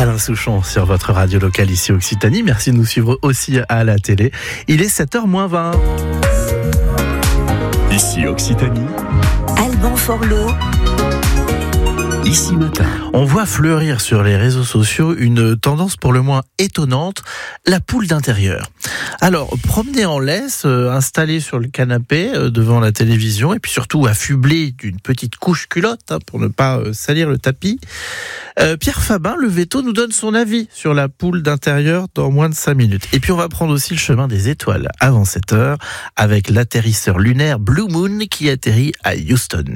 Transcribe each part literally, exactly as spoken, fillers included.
Alain Souchon sur votre radio locale ici Occitanie. Merci de nous suivre aussi à la télé. Il est sept heures moins vingt. Ici Occitanie. Alban Forlot. Ici Matin. On voit fleurir sur les réseaux sociaux une tendance pour le moins étonnante, la poule d'intérieur. Alors, promener en laisse, euh, installé sur le canapé euh, devant la télévision et puis surtout affublé d'une petite couche culotte hein, pour ne pas euh, salir le tapis. Euh, Pierre Fabin, le veto, nous donne son avis sur la poule d'intérieur dans moins de cinq minutes. Et puis on va prendre aussi le chemin des étoiles avant sept heures avec l'atterrisseur lunaire Blue Moon qui atterrit à Houston.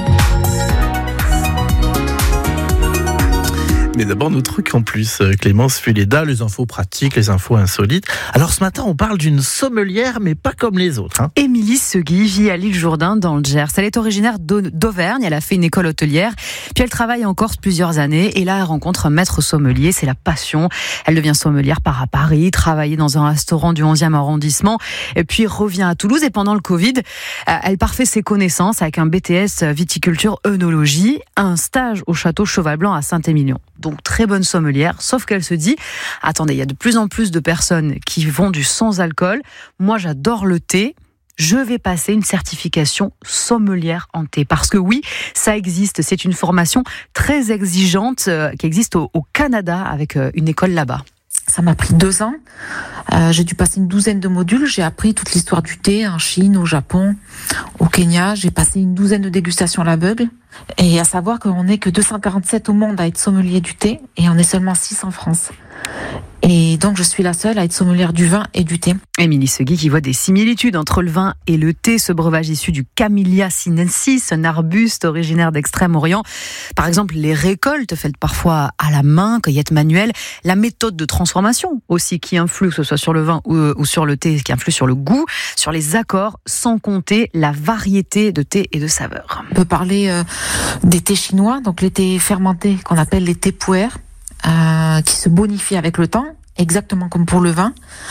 Mais d'abord, nos trucs en plus, Clémence Fuleda, les infos pratiques, les infos insolites. Alors ce matin, on parle d'une sommelière, mais pas comme les autres. Hein. Émilie Segui vit à l'île Jourdain, dans le Gers. Elle est originaire d'Auvergne, elle a fait une école hôtelière, puis elle travaille en Corse plusieurs années, et là, elle rencontre un maître sommelier, c'est la passion. Elle devient sommelière, part à Paris, travailler dans un restaurant du onzième arrondissement, et puis revient à Toulouse, et pendant le Covid, elle parfait ses connaissances avec un B T S viticulture œnologie, un stage au château Cheval Blanc à Saint-Émilion. Donc très bonne sommelière, sauf qu'elle se dit, attendez, il y a de plus en plus de personnes qui font du sans alcool. Moi, j'adore le thé. Je vais passer une certification sommelière en thé. Parce que oui, ça existe. C'est une formation très exigeante euh, qui existe au, au Canada avec euh, une école là-bas. Ça m'a pris deux ans. Euh, j'ai dû passer une douzaine de modules. J'ai appris toute l'histoire du thé en Chine, au Japon, au Kenya. J'ai passé une douzaine de dégustations à l'aveugle. Et à savoir qu'on n'est que deux cent quarante-sept au monde à être sommelier du thé et on est seulement six en France. Et donc je suis la seule à être sommelière du vin et du thé. Émilie Segui qui voit des similitudes entre le vin et le thé, ce breuvage issu du Camellia sinensis, un arbuste originaire d'Extrême-Orient. Par exemple, les récoltes faites parfois à la main, cueillette manuelle, la méthode de transformation aussi qui influe, que ce soit sur le vin ou, ou sur le thé, qui influe sur le goût, sur les accords, sans compter la variété de thé et de saveurs. On peut parler euh, des thés chinois, donc les thés fermentés qu'on appelle les thés pu'er, euh, qui se bonifient avec le temps, exactement comme pour le vin,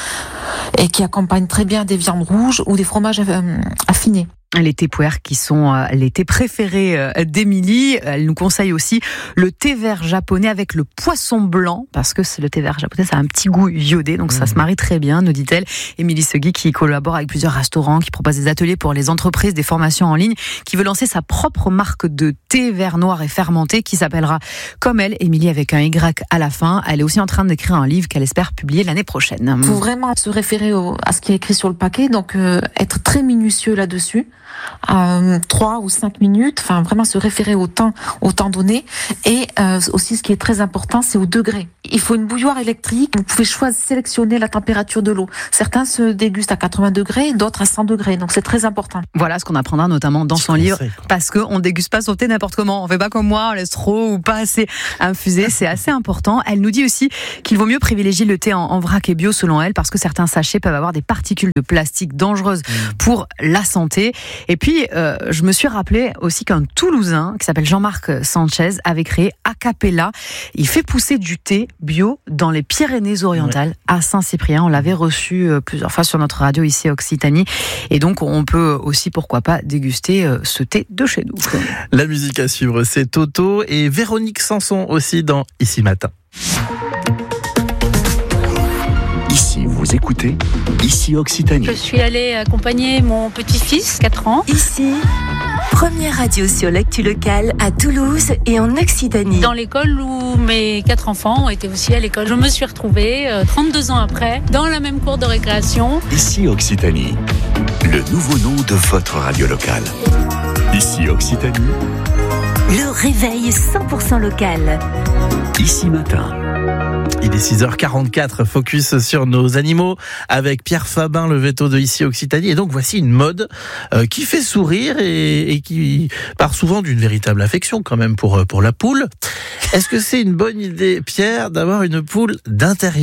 et qui accompagnent très bien des viandes rouges ou des fromages euh, affinés. Les thés pu'er qui sont euh, les thés préférés euh, d'Émilie. Elle nous conseille aussi le thé vert japonais avec le poisson blanc, parce que c'est le thé vert japonais, ça a un petit goût iodé, donc mmh. ça se marie très bien, nous dit-elle. Émilie Segui qui collabore avec plusieurs restaurants, qui propose des ateliers pour les entreprises, des formations en ligne, qui veut lancer sa propre marque de thé vert noir et fermenté qui s'appellera comme elle, Émilie avec un Y à la fin. Elle est aussi en train d'écrire un livre qu'elle espère publier l'année prochaine. Il faut vraiment se référer au, à ce qui est écrit sur le paquet, donc euh, être très minutieux là-dessus. Euh, trois ou cinq minutes, enfin vraiment se référer au temps, au temps donné, et euh, aussi ce qui est très important, c'est au degré. Il faut une bouilloire électrique. Vous pouvez choisir, sélectionner la température de l'eau. Certains se dégustent à quatre-vingts degrés, d'autres à cent degrés, donc c'est très important. Voilà ce qu'on apprendra notamment dans son livre, parce qu'on ne déguste pas son thé n'importe comment. On fait pas comme moi, on laisse trop ou pas assez infusé. C'est assez important. Elle nous dit aussi qu'il vaut mieux privilégier le thé en, en vrac et bio selon elle, parce que certains sachets peuvent avoir des particules de plastique dangereuses mmh. pour la santé. Et puis, euh, je me suis rappelé aussi qu'un Toulousain qui s'appelle Jean-Marc Sanchez avait créé Acapella. Il fait pousser du thé bio dans les Pyrénées-Orientales ouais. à Saint-Cyprien. On l'avait reçu euh, plusieurs fois sur notre radio ici à Occitanie. Et donc, on peut aussi, pourquoi pas, déguster euh, ce thé de chez nous. La musique à suivre, c'est Toto et Véronique Sanson aussi dans Ici Matin. Ici, vous écoutez Ici Occitanie. Je suis allée accompagner mon petit-fils, quatre ans. Ici, première radio sur l'actu locale à Toulouse et en Occitanie. Dans l'école où mes quatre enfants ont été aussi à l'école. Je me suis retrouvée, euh, trente-deux ans après, dans la même cour de récréation. Ici Occitanie, le nouveau nom de votre radio locale. Ici Occitanie. Le réveil cent pour cent local. Ici Matin. Il est six heures quarante-quatre, focus sur nos animaux avec Pierre Fabin, le veto de Ici Occitanie. Et donc voici une mode euh, qui fait sourire et, et qui part souvent d'une véritable affection quand même pour, pour la poule. Est-ce que c'est une bonne idée, Pierre, d'avoir une poule d'intérieur ?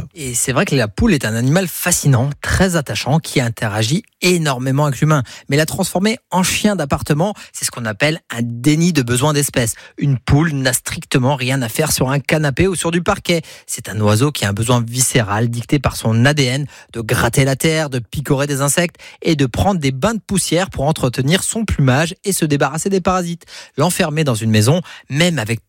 Et c'est vrai que la poule est un animal fascinant, très attachant, qui interagit énormément avec l'humain. Mais la transformer en chien d'appartement, c'est ce qu'on appelle un déni de besoin d'espèce. Une poule n'a strictement rien à faire sur un canapé ou sur du parquet. C'est un oiseau qui a un besoin viscéral dicté par son A D N de gratter la terre, de picorer des insectes et de prendre des bains de poussière pour entretenir son plumage et se débarrasser des parasites. L'enfermer dans une maison, même avec tout l'amour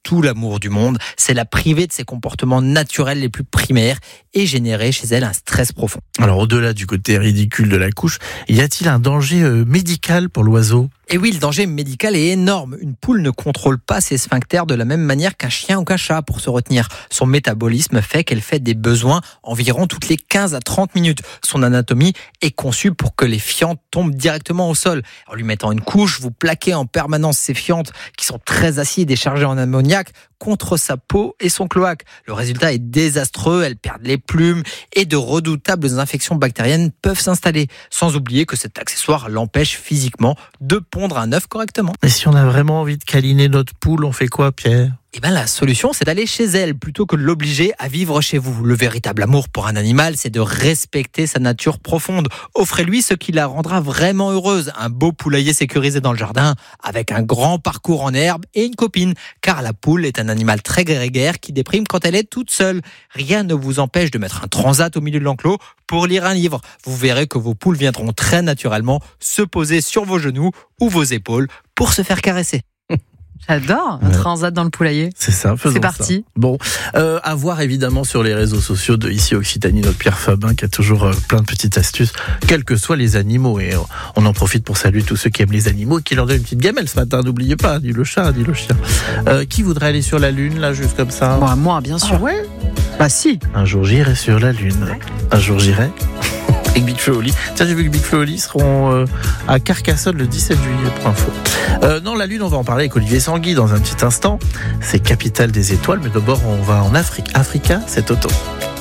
l'amour du monde, c'est la priver de ses comportements naturels les plus primaires et générer chez elle un stress profond. Alors au-delà du côté ridicule de la couche, y a-t-il un danger euh, médical pour l'oiseau ? Et oui, le danger médical est énorme. Une poule ne contrôle pas ses sphincters de la même manière qu'un chien ou qu'un chat pour se retenir. Son métabolisme fait qu'elle fait des besoins environ toutes les quinze à trente minutes. Son anatomie est conçue pour que les fientes tombent directement au sol. En lui mettant une couche, vous plaquez en permanence ces fientes qui sont très acides et chargées en ammoniac contre sa peau et son cloaque. Le résultat est désastreux, elles perdent les plumes et de redoutables infections bactériennes peuvent s'installer. Sans oublier que cet accessoire l'empêche physiquement de pondre un œuf correctement. Et si on a vraiment envie de câliner notre poule, on fait quoi, Pierre ? Eh ben, la solution, c'est d'aller chez elle plutôt que de l'obliger à vivre chez vous. Le véritable amour pour un animal, c'est de respecter sa nature profonde. Offrez-lui ce qui la rendra vraiment heureuse. Un beau poulailler sécurisé dans le jardin, avec un grand parcours en herbe et une copine. Car la poule est un animal très grégaire qui déprime quand elle est toute seule. Rien ne vous empêche de mettre un transat au milieu de l'enclos pour lire un livre. Vous verrez que vos poules viendront très naturellement se poser sur vos genoux ou vos épaules pour se faire caresser. J'adore un ouais. transat dans le poulailler. C'est ça, faisons C'est parti. Ça. Bon, euh, à voir évidemment sur les réseaux sociaux de Ici Occitanie, notre Pierre Fabin qui a toujours euh, plein de petites astuces, quels que soient les animaux. Et euh, on en profite pour saluer tous ceux qui aiment les animaux et qui leur donnent une petite gamelle ce matin. N'oubliez pas, ni le chat, ni le chien. Euh, qui voudrait aller sur la Lune, là, juste comme ça ? Bon, moi, bien sûr. Ah ouais ? Bah si. Un jour j'irai sur la Lune. Ouais. Un jour j'irai. Avec Big Flo et Oli. Tiens, j'ai vu que Big Flo et Oli seront euh, à Carcassonne le dix-sept juillet pour info. Euh, non, la Lune, on va en parler avec Olivier Sanguy dans un petit instant. C'est capitale des étoiles, mais d'abord on va en Afrique. Africa, cet automne.